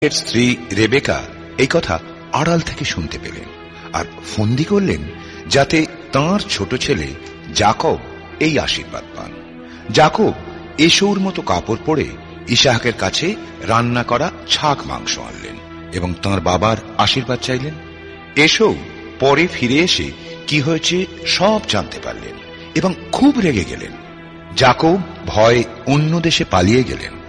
এর স্ত্রী রেবেকা এই কথা আড়াল থেকে শুনতে পেলেন আর ফন্দি করলেন যাতে তাঁর ছোট ছেলে যাকব এই আশীর্বাদ পান। যাকব এসৌর মতো কাপড় পরে ইসাহাকের কাছে রান্না করা ছাগ মাংস আনলেন এবং তাঁর বাবার আশীর্বাদ চাইলেন। এসৌ পরে ফিরে এসে কি হয়েছে সব জানতে পারলেন এবং খুব রেগে গেলেন। যাকব ভয়ে অন্য দেশে পালিয়ে গেলেন।